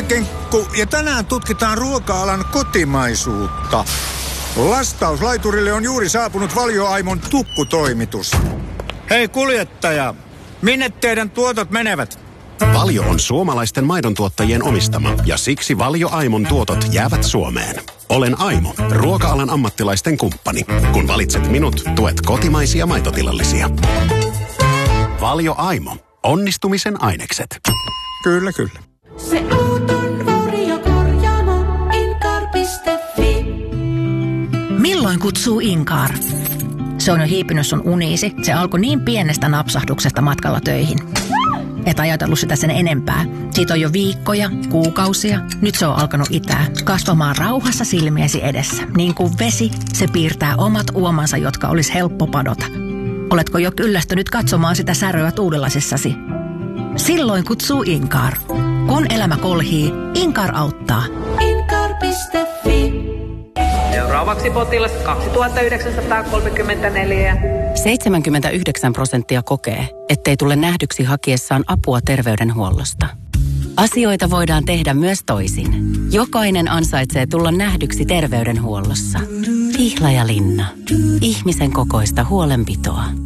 Kenkku ja tänään tutkitaan ruoka-alan kotimaisuutta. Lastauslaiturille on juuri saapunut Valio Aimon tukkutoimitus. Hei kuljettaja, minne teidän tuotot menevät? Valio on suomalaisten maidontuottajien omistama ja siksi Valio Aimon tuotot jäävät Suomeen. Olen Aimo, ruoka-alan ammattilaisten kumppani. Kun valitset minut, tuet kotimaisia maitotilallisia. Valio Aimo. Onnistumisen ainekset. Kyllä, kyllä. Se auton varjokorjaamo Incar.fi. Milloin kutsuu Incar? Se on jo hiipinyt sun uniisi. Se alkoi niin pienestä napsahduksesta matkalla töihin. Et ajatellut sitä sen enempää. Siitä on jo viikkoja, kuukausia. Nyt se on alkanut itää. Kasvamaan rauhassa silmiesi edessä. Niin kuin vesi, se piirtää omat uomansa, jotka olisi helppo padota. Oletko jo kyllästynyt katsomaan sitä säröä tuulilasissasi? Silloin kutsuu Incar. Kun elämä kolhii, Incar auttaa. Incar.fi. Seuraavaksi potilas 2934. 79% kokee, ettei tule nähdyksi hakiessaan apua terveydenhuollosta. Asioita voidaan tehdä myös toisin. Jokainen ansaitsee tulla nähdyksi terveydenhuollossa. Pihlajalinna. Ihmisen kokoista huolenpitoa.